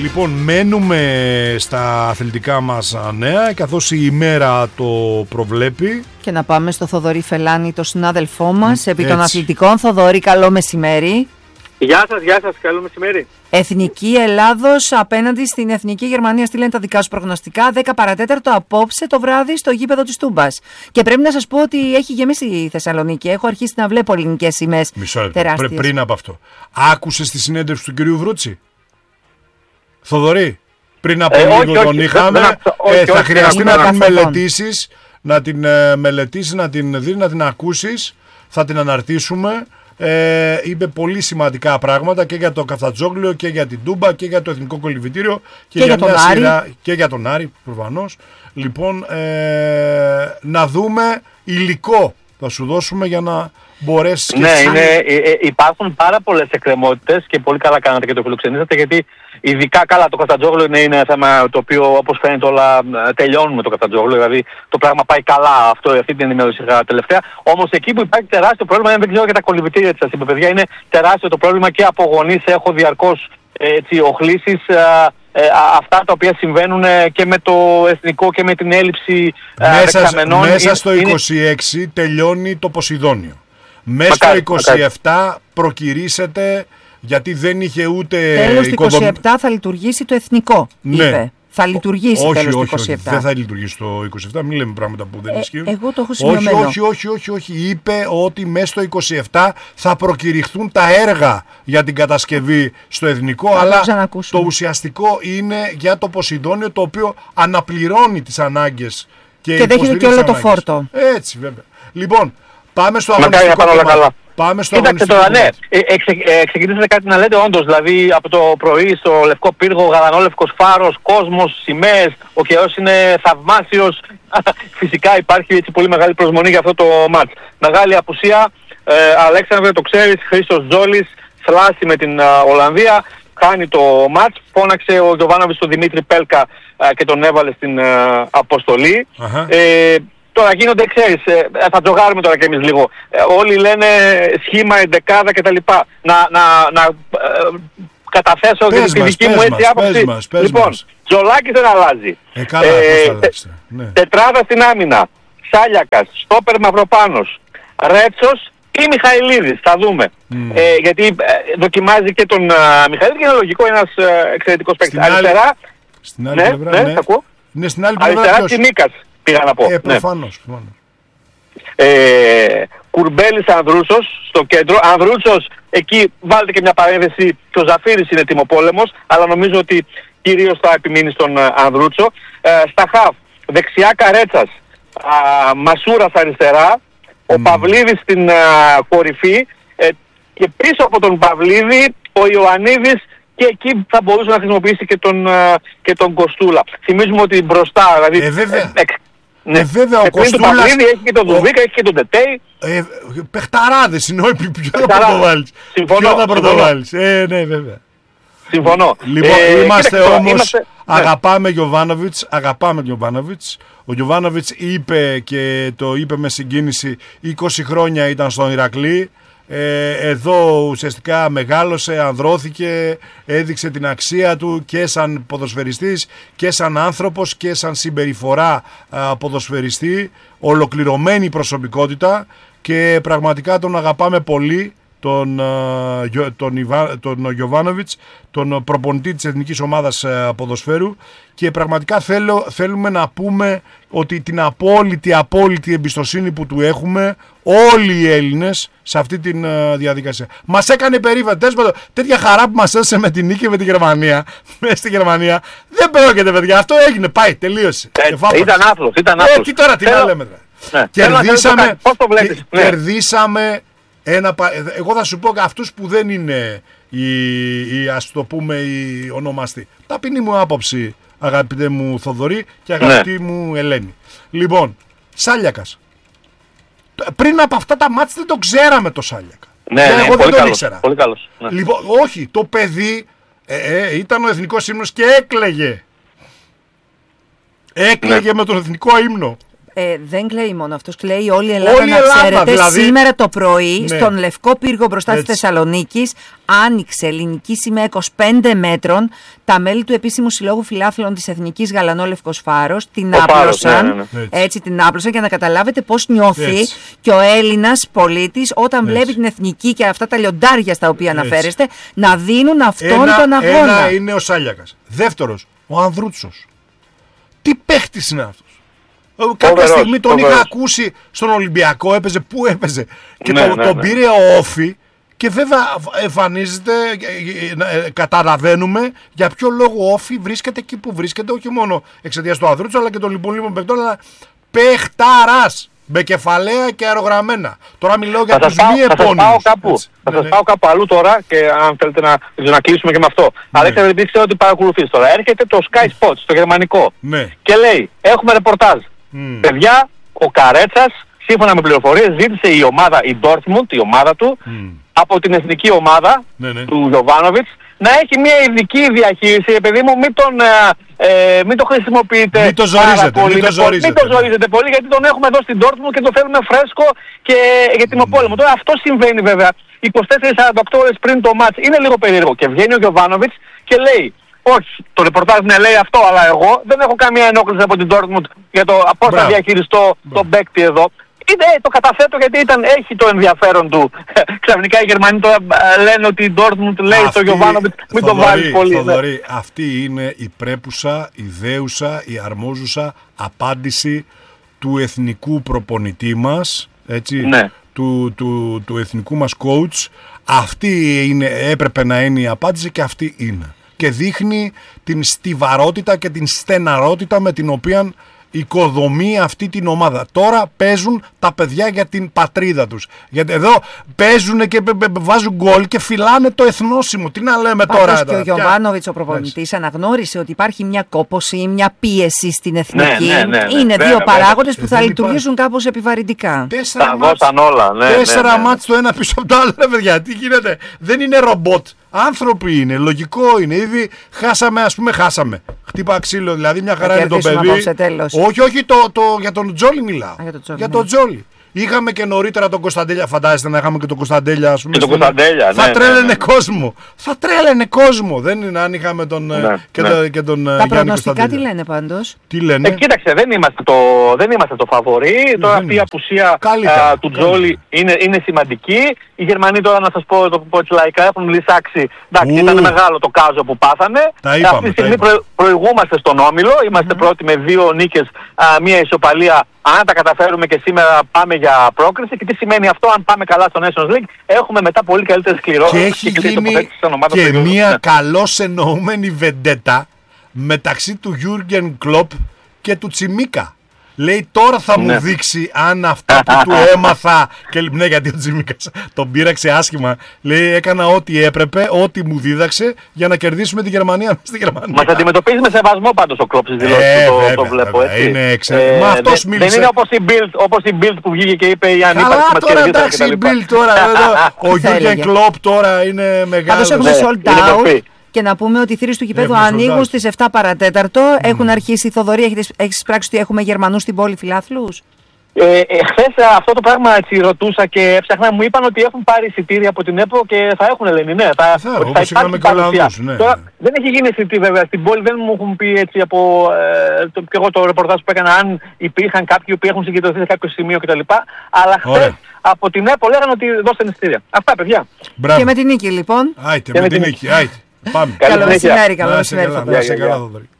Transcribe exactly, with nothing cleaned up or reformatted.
Λοιπόν, μένουμε στα αθλητικά μας νέα, καθώς η ημέρα το προβλέπει. Και να πάμε στο Θοδωρή Φελάνη, το συνάδελφό μας, επί έτσι. των αθλητικών. Θοδωρή, καλό μεσημέρι. Γεια σας, γεια σας, καλό μεσημέρι. Εθνική Ελλάδος απέναντι στην Εθνική Γερμανία. Τι λένε τα δικά σου προγνωστικά? δέκα παρατέταρτο απόψε το βράδυ στο γήπεδο της Τούμπας. Και πρέπει να σας πω ότι έχει γεμίσει η Θεσσαλονίκη. Έχω αρχίσει να βλέπω ελληνικές σημαίες. Μισό λεπτό. Πρέ, πριν από αυτό, άκουσες τη συνέντευξη του κυρίου Βρούτση? Θοδωρή, πριν από ε, λίγο όχι, τον όχι, είχαμε. δεν, όχι, ε, όχι, θα όχι, χρειαστεί δεν, να δεν, την δεν, μελετήσεις, να την ε, μελετήσεις, να την δεις, να την ακούσεις. Θα την αναρτήσουμε. Ε, είπε πολύ σημαντικά πράγματα και για το Καφτατζόγλιο και για την Τούμπα και για το Εθνικό Κολυμβητήριο και, και για, για μια τον σειρά, Άρη. και για τον Άρη προφανώς. Λοιπόν, ε, να δούμε υλικό θα σου δώσουμε για να μπορέσεις και ναι, εσύ. είναι, ε, ε, υπάρχουν πάρα πολλές εκκρεμότητες και πολύ καλά κάνατε και το φιλοξενήσατε, γιατί ειδικά καλά το Καφτατζόγλιο είναι, είναι ένα θέμα το οποίο, όπως φαίνεται, όλα ε, τελειώνουν με το Καφτατζόγλιο. Δηλαδή το πράγμα πάει καλά, αυτό, αυτή την ενημέρωση είχα τελευταία. Όμως εκεί που υπάρχει τεράστιο πρόβλημα, δεν ξέρω για τα κολυμβητήρια της, σας είπε, παιδιά, είναι τεράστιο το πρόβλημα και από γονείς έχω διαρκώς έτσι, οχλήσεις. Ε, ε, αυτά τα οποία συμβαίνουν ε, και με το εθνικό και με την έλλειψη ε, μέσα, δεξαμενών. μέσα είναι, στο είκοσι έξι είναι... τελειώνει το Ποσειδόνιο. Μέσα στο είκοσι επτά μακάρι. Προκυρήσετε, γιατί δεν είχε ούτε... Τέλος του είκοσι επτά θα λειτουργήσει το εθνικό, ναι. είπε. Θα λειτουργήσει όχι, τέλος του όχι, είκοσι επτά. Όχι, δεν θα λειτουργήσει το είκοσι επτά, μην λέμε πράγματα που δεν ε, ισχύουν. Εγώ το έχω σημειωμένο. Όχι, όχι, όχι, όχι, όχι. Είπε ότι μέσα στο είκοσι επτά θα προκηρυχθούν τα έργα για την κατασκευή στο εθνικό, θα αλλά το, το ουσιαστικό είναι για το Ποσειδόνιο, το οποίο αναπληρώνει τις ανάγκες και, και δέχεται και όλο το φόρτο. Έτσι, βέβαια. Λοιπόν, πάμε στο αγωνιστικό κομμάτι. Πάμε στο Κοίταξε τώρα, ναι, ε, ε, ε, ξεκινήσατε κάτι να λέτε, όντως, δηλαδή από το πρωί στο Λευκό Πύργο, γαλανόλευκος φάρος, κόσμος, σημαίες, ο καιρός είναι θαυμάσιος. Φυσικά υπάρχει έτσι πολύ μεγάλη προσμονή για αυτό το μάτς. Μεγάλη απουσία, ε, Αλέξανδρε, το ξέρεις, Χρήστος Τζόλης, θλάση με την α, Ολλανδία, χάνει το μάτς, φώναξε ο Γιοβάνοβιτς τον Δημήτρη Πέλκα α, και τον έβαλε στην α, αποστολή. Uh-huh. Ε, Τώρα γίνονται, ξέρεις, ε, θα τζογάρουμε τώρα κι εμείς λίγο. Ε, όλοι λένε σχήμα, εντεκάδα κτλ. Να, να, να ε, καταθέσω και τη δική μου έτσι άποψη. Μας, πες λοιπόν, μας. Τζολάκης δεν αλλάζει. Ε, καλά, ε, πώς θα ναι. Τετράδα στην άμυνα. Σάλιακας, στόπερ Μαυροπάνος, Ρέτσος ή Μιχαηλίδης. Θα δούμε. Mm. Ε, γιατί ε, δοκιμάζει και τον uh, Μιχαηλίδη και είναι λογικό, ένας uh, εξαιρετικός παίκτης. Αριστερά, στην άλλη ναι, πλευρά, ναι, ναι. θα ακούω. Ναι, στην άλλη πλευρά αριστερά Τσιμίκας. Πήγα να πω. Ε, προφανώς, ναι. ε, Κουρμπέλης Ανδρούσος στο κέντρο. Ανδρούσος, εκεί βάλτε και μια παρένθεση, και ο Ζαφύρης είναι τιμοπόλεμος, αλλά νομίζω ότι κυρίως θα επιμείνει στον uh, Ανδρούτσο. Ε, στα χαφ, δεξιά Καρέτσας, uh, Μασούρας αριστερά, mm. ο Παυλίδης στην uh, κορυφή, ε, και πίσω από τον Παυλίδη ο Ιωαννίδης, και εκεί θα μπορούσε να χρησιμοποιήσει και τον, uh, και τον Κοστούλα. Θυμίζουμε ότι μπροστά, δηλαδή... Ε, βέβαια. Ε, Ναι. Ε, βέβαια, ο Κοστούλας... Του Παυλίδη, έχει και τον Δουβίκα, έχει και τον Τετέι. Ε, παιχταράδες είναι όλοι, ποιο θα πρωτοβάλεις. Ποιο θα πρωτοβάλεις. Ε, ναι, βέβαια. Συμφωνώ. Λοιπόν, ε, είμαστε κοίταξε, όμως, είμαστε... αγαπάμε Γιοβάνοβιτς, αγαπάμε Γιοβάνοβιτς. Ο Γιοβάνοβιτς είπε, και το είπε με συγκίνηση, είκοσι χρόνια ήταν στον Ηρακλή. Ε, εδώ ουσιαστικά μεγάλωσε, ανδρώθηκε, έδειξε την αξία του και σαν ποδοσφαιριστής και σαν άνθρωπος και σαν συμπεριφορά α, ποδοσφαιριστή, ολοκληρωμένη προσωπικότητα, και πραγματικά τον αγαπάμε πολύ τον, τον, Ιβα, τον Γιοβάνοβιτς, τον προπονητή της Εθνικής Ομάδας Ποδοσφαίρου, και πραγματικά θέλω, θέλουμε να πούμε ότι την απόλυτη, απόλυτη εμπιστοσύνη που του έχουμε όλοι οι Έλληνες σε αυτή τη uh, διαδικασία. Μας έκανε περήφανο. Τέτοια χαρά που μας έδωσε με την νίκη με τη Γερμανία, μέσα στη Γερμανία, δεν πρόκειται, παιδιά. Αυτό έγινε, πάει, τελείωσε. Ε, ήταν άθλος, ήταν άθλος. Ε, τι τώρα, τι να λέμε. Ναι. Κερδίσαμε, πώς το βλέπεις, και, ναι. κερδίσαμε ένα, εγώ θα σου πω αυτούς που δεν είναι η, η, ας το πούμε, η ονομαστή. Ταπεινή μου άποψη, αγαπητέ μου Θοδωρή και αγαπητή ναι. μου Ελένη. Λοιπόν, Σάλιακας. Πριν από αυτά τα μάτς δεν το ξέραμε το Σάλιακα. Ναι, ναι, εγώ πολύ δεν τον καλός, ήξερα. Πολύ καλός. Ναι. Λοιπόν, όχι, το παιδί ε, ε, ήταν ο εθνικός ύμνος και έκλαιγε. Έκλαιγε ναι. με τον εθνικό ύμνο. Ε, δεν κλαίει μόνο αυτός, κλαίει όλη η Ελλάδα. Όλη η να Ελλάδα, ξέρετε, δηλαδή... σήμερα το πρωί, ναι. στον Λευκό Πύργο μπροστά στη Θεσσαλονίκης, άνοιξε ελληνική σημαία είκοσι πέντε μέτρων. Τα μέλη του Επίσημου Συλλόγου Φιλάθλων της Εθνικής Γαλανόλευκος Φάρος την Ο άπλωσαν. Φάρος, ναι, ναι, ναι. Έτσι την άπλωσαν για να καταλάβετε πώς νιώθει έτσι. και ο Έλληνας πολίτης όταν έτσι. βλέπει την εθνική και αυτά τα λιοντάρια στα οποία έτσι. αναφέρεστε να δίνουν αυτόν ένα, τον αγώνα. Ένα είναι ο Σάλιακας. Δεύτερος, ο Ανδρούτσος. Τι παίχτης είναι αυτός. Κάποια Φοβερός, στιγμή τον φοβερός. είχα ακούσει στον Ολυμπιακό, έπαιζε, πού έπαιζε. Και Ναι, το, ναι, τον ναι. πήρε ο Όφη και βέβαια εμφανίζεται, ε, ε, καταλαβαίνουμε για ποιο λόγο ο Όφη βρίσκεται εκεί που βρίσκεται, όχι μόνο εξαιτίας του Ανδρούτσου αλλά και των λοιπόν λοιπόν παιχτών, αλλά παιχτάρας. Με κεφαλαία και αερογραμμένα. Τώρα μιλάω για τους μη Θα σας πάω επώνυμους. κάπου, Έτσι. θα Ναι, σας ναι. πάω κάπου αλλού τώρα και αν θέλετε να, να κλείσουμε και με αυτό. Αλλά έχετε επειδή ξέρω ότι παρακολουθείς τώρα. Έρχεται το Sky Sports, το γερμανικό. Ναι. Και λέει, έχουμε ρεπορτάζ. Μμ. Παιδιά, ο Καρέτσας, σύμφωνα με πληροφορίες, ζήτησε η ομάδα, η Dortmund, η ομάδα του, Μμ. από την εθνική ομάδα Ναι, ναι. του Jovanovic, να έχει μια ειδική διαχείριση, επειδή μου μην τον, ε, ε, μην το χρησιμοποιείτε Μην το πάρα ζορίζετε, πολύ, μην το με- ζορίζετε, μην το ναι. ζορίζετε πολύ, γιατί τον έχουμε εδώ στην Dortmund και το θέλουμε φρέσκο και για την πόλεμο. Τώρα αυτό συμβαίνει βέβαια είκοσι τέσσερις με σαράντα οκτώ ώρες πριν το μάτς. Είναι λίγο περίεργο και βγαίνει ο Jovanovic και λέει, όχι, το ρεπορτάζ ναι λέει αυτό, αλλά εγώ δεν έχω καμία ενόχληση από την Dortmund για το πώς θα Μπράβο. διαχειριστώ τον παίκτη εδώ. Είναι, το καταθέτω γιατί ήταν, έχει το ενδιαφέρον του. Ξαφνικά οι Γερμανοί τώρα ε, λένε ότι η Dortmund λέει στο Jovanovic μην το Θοδωρή, βάλεις πολύ. ναι. Θοδωρή, αυτή είναι η πρέπουσα, η δέουσα, η αρμόζουσα απάντηση του εθνικού προπονητή μας, έτσι, Ναι. του, του, του εθνικού μας coach. Αυτή είναι, έπρεπε να είναι η απάντηση και αυτή είναι. Και δείχνει την στιβαρότητα και την στεναρότητα με την οποία οικοδομεί αυτή την ομάδα. Τώρα παίζουν τα παιδιά για την πατρίδα τους. Γιατί εδώ παίζουν και βάζουν γκολ και φυλάνε το εθνόσημο. Τι να λέμε τώρα. Πάντως και ο εδώ, ποια- Γιωβάνοβιτς ο προπονητής αναγνώρισε ότι υπάρχει μια κόπωση ή μια πίεση στην εθνική. Ναι, ναι, ναι, ναι. Είναι Βέβαια, δύο βέβαια. παράγοντες που Ε, θα δεν λειτουργήσουν κάπως επιβαρυντικά. Τέσσερα Τα μάτς, δώσαν όλα. Ναι, τέσσερα ναι, ναι. μάτς το ένα πίσω από το άλλο, ρε παιδιά. Τι γίνεται. Δεν είναι ρομπότ. Άνθρωποι είναι. Λογικό είναι. Ήδη χάσαμε, ας πούμε, χάσαμε. Χτύπα ξύλο, δηλαδή μια χαρά Θα είναι το κερδίσουμε παιδί. απόψε, τέλος. Όχι, όχι, το, το, για τον Τζόλι μιλάω. Α, για τον Τζόλι, για ναι. τον Τζόλι. Είχαμε και νωρίτερα τον Κωνσταντέλια. Φαντάζεστε να είχαμε και τον Κωνσταντέλια, ας πούμε. Και τον στην- Κωνσταντέλια, Θα ναι, τρέλαινε ναι, ναι. κόσμο. Θα τρέλαινε κόσμο. Δεν είναι αν είχαμε τον. ε, Ναι, και, ναι. το- και τον ε, Τα Γιάννη προγνωστικά τι Κωνσταντέλια. λένε πάντως. Τι λένε. Ε, κοίταξε, δεν είμαστε το, δεν είμαστε το φαβορί. Τώρα αυτή η είμαστε. απουσία Καλύτερα, α, του καλύτερα. Τζόλι είναι, είναι σημαντική. Οι Γερμανοί τώρα, να σας πω, το πω έτσι λαϊκά, έχουν λυσάξει. Εντάξει, Ου. ήταν μεγάλο το κάζο που πάθανε. Τα είπαμε, Αυτή τη τα στιγμή είπαμε. προ, προηγούμαστε στον Όμιλο. Είμαστε πρώτοι με δύο νίκες, α, μία ισοπαλία. Αν τα καταφέρουμε και σήμερα πάμε για πρόκριση. Και τι σημαίνει αυτό, αν πάμε καλά στο Nations League, έχουμε μετά πολύ καλύτερες κληρώσεις. Και έχει γίνει και μια καλώς εννοούμενη βεντέτα μεταξύ του Γιούργεν Κλοπ και του Τσιμίκα. Λέει τώρα θα μου Ναι. δείξει αν αυτά που του έμαθα. Και, ναι, γιατί ο Τσιμίκας τον πείραξε άσχημα. Λέει έκανα ό,τι έπρεπε, ό,τι μου δίδαξε για να κερδίσουμε τη Γερμανία μέσα στη Γερμανία. Μας αντιμετωπίζει με σεβασμό πάντως ο Κλόπ στις δηλώσεις Ε, του, το, βέβαια, το βλέπω βέβαια. έτσι. Είναι εξαιρετικό. Μα αυτός δεν- μίλησε. Δεν είναι όπως η Bild, όπως η Bild που βγήκε και είπε η Ανίπαρξη Καλά μας τώρα κερδίσανε εντάξει η κτλ. Μπιλ τώρα. εδώ, ο θα Γιούργεν έλεγε. Κλοπ τώρα είναι μεγάλος. Πάντως έχουμε Ναι, sold είναι out μορφή. και να πούμε ότι οι θύρες του γηπέδου Έχουμε sold ανοίγουν out. στις επτά παρατέταρτο. Έχουν αρχίσει, Θοδωρή, έχεις, έχεις πράξει ότι έχουμε Γερμανούς στην πόλη φιλάθλους. Ε, ε, χθες αυτό το πράγμα έτσι ρωτούσα και έψαχνα, μου είπαν ότι έχουν πάρει εισιτήρια από την ΕΠΟ και θα έχουν Ελένη, ναι, θα, Θα, ότι όπως θα είχαμε υπάρξει και παρουσία. Ολλανδούς, ναι. Τώρα δεν έχει γίνει αισθητή βέβαια στην πόλη, δεν μου έχουν πει έτσι από ε, το, και εγώ το ρεπορτάζ που έκανα αν υπήρχαν κάποιοι που έχουν συγκεντρωθεί σε κάποιο σημείο κτλ. Αλλά χθες Ωραία. από την ΕΠΟ λέγανε ότι δώσαν εισιτήρια. Αυτά παιδιά. Μπράβο. Και με την νίκη λοιπόν. Άιτε Και με με την την νίκη. Άιτε. Πάμε. Καλή Καλό συνέχεια. μεσημέρι, καλό Να είσαι μεσημέρι. καλά, Θοδωρή. να είσαι Γεια, γεια, καλά, γεια. Θοδωρή.